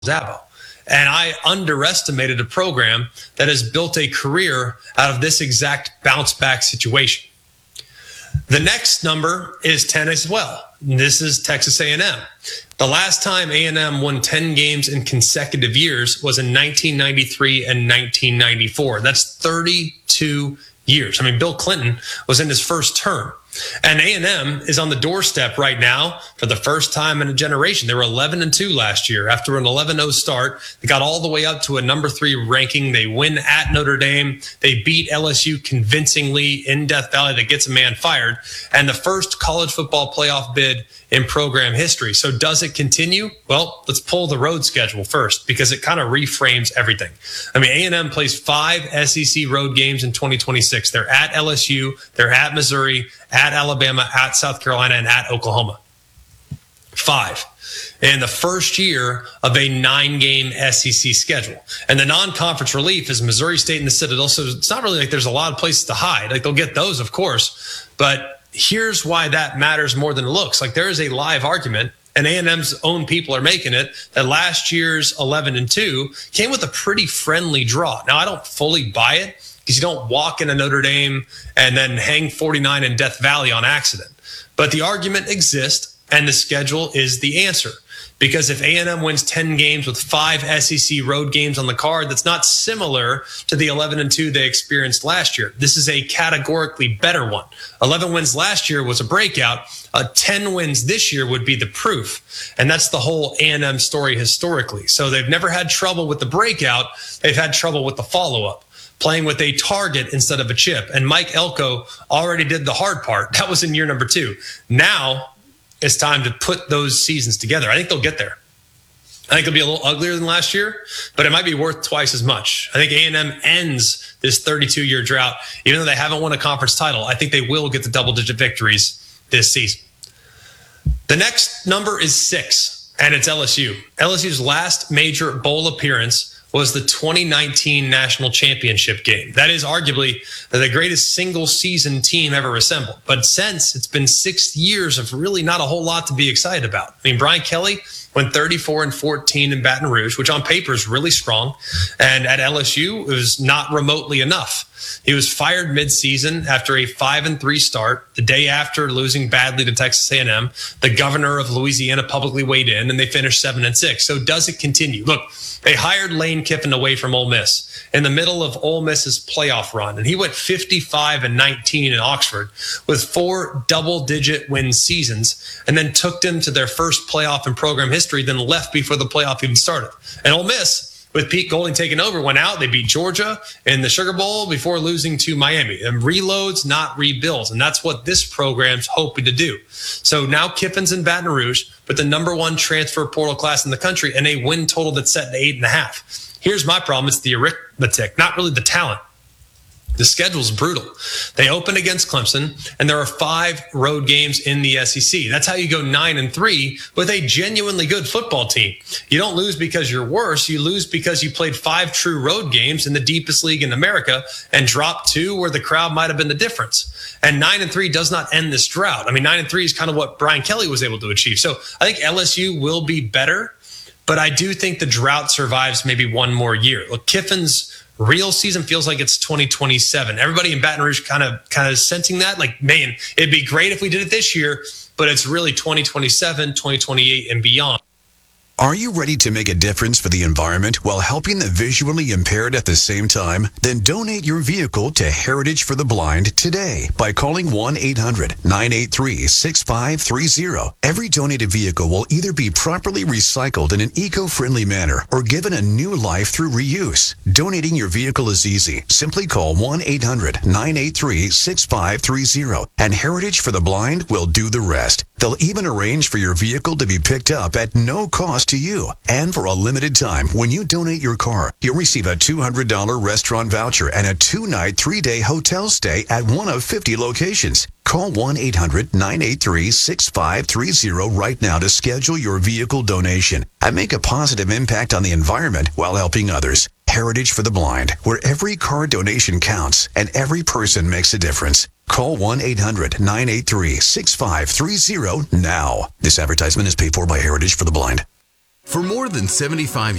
Zabo. And I underestimated a program that has built a career out of this exact bounce back situation. The next number is 10 as well. This is Texas A&M. The last time A&M won 10 games in consecutive years was in 1993 and 1994. That's 32 years. I mean, Bill Clinton was in his first term. And A&M is on the doorstep right now for the first time in a generation. They were 11-2 last year after an 11-0 start. They got all the way up to a number 3 ranking. They win at Notre Dame. They beat LSU convincingly in Death Valley that gets a man fired. And the first college football playoff bid in program history. So does it continue? Well, let's pull the road schedule first because it kind of reframes everything. I mean, A&M plays 5 SEC road games in 2026. They're at LSU, they're at Missouri, at Alabama, at South Carolina, and at Oklahoma. 5 in the first year of a 9-game SEC schedule. And the non-conference relief is Missouri State and the Citadel. So it's not really like there's a lot of places to hide. Like they'll get those, of course, but here's why that matters more than it looks. Like there is a live argument, and A&M's own people are making it, that last year's 11-2 came with a pretty friendly draw. Now, I don't fully buy it because you don't walk into Notre Dame and then hang 49 in Death Valley on accident. But the argument exists, and the schedule is the answer. Because if A&M wins 10 games with 5 SEC road games on the card, that's not similar to the 11-2 they experienced last year. This is a categorically better one. 11 wins last year was a breakout. 10 wins this year would be the proof. And that's the whole A&M story historically. So they've never had trouble with the breakout. They've had trouble with the follow-up, playing with a target instead of a chip. And Mike Elko already did the hard part. That was in year number 2. Now it's time to put those seasons together. I think they'll get there. I think it'll be a little uglier than last year, but it might be worth twice as much. I think A&M ends this 32-year drought. Even though they haven't won a conference title, I think they will get the double-digit victories this season. The next number is 6, and it's LSU. LSU's last major bowl appearance was the 2019 national championship game. That is arguably the greatest single season team ever assembled. But since, it's been 6 years of really not a whole lot to be excited about. I mean, Brian Kelly went 34-14 in Baton Rouge, which on paper is really strong. And at LSU, it was not remotely enough. He was fired midseason after a 5-3 start, the day after losing badly to Texas A&M. The governor of Louisiana publicly weighed in, and they finished 7-6. So does it continue? Look, they hired Lane Kiffin away from Ole Miss in the middle of Ole Miss's playoff run, and he went 55-19 in Oxford with 4 double-digit win seasons, and then took them to their first playoff in program history, then left before the playoff even started. And Ole Miss, with Pete Golding taking over, went out. They beat Georgia in the Sugar Bowl before losing to Miami. And reloads, not rebuilds. And that's what this program's hoping to do. So now Kiffin's in Baton Rouge with the number 1 transfer portal class in the country and a win total that's set to 8.5. Here's my problem. It's the arithmetic, not really the talent. The schedule's brutal. They open against Clemson, and there are 5 road games in the SEC. That's how you go 9-3 with a genuinely good football team. You don't lose because you're worse. You lose because you played 5 true road games in the deepest league in America and dropped 2 where the crowd might have been the difference. And 9-3 does not end this drought. I mean, 9-3 is kind of what Brian Kelly was able to achieve. So I think LSU will be better, but I do think the drought survives maybe one more year. Look, Kiffin's real season feels like it's 2027. Everybody in Baton Rouge kind of sensing that, like, man, it'd be great if we did it this year, but it's really 2027, 2028 and beyond. Are you ready to make a difference for the environment while helping the visually impaired at the same time? Then donate your vehicle to Heritage for the Blind today by calling 1-800-983-6530. Every donated vehicle will either be properly recycled in an eco-friendly manner or given a new life through reuse. Donating your vehicle is easy. Simply call 1-800-983-6530 and Heritage for the Blind will do the rest. They'll even arrange for your vehicle to be picked up at no cost to you. And for a limited time, when you donate your car, you'll receive a $200 restaurant voucher and a 2-night, 3-day hotel stay at one of 50 locations. Call 1-800-983-6530 right now to schedule your vehicle donation and make a positive impact on the environment while helping others. Heritage for the Blind, where every car donation counts and every person makes a difference. Call 1-800-983-6530 now. This advertisement is paid for by Heritage for the Blind. For more than 75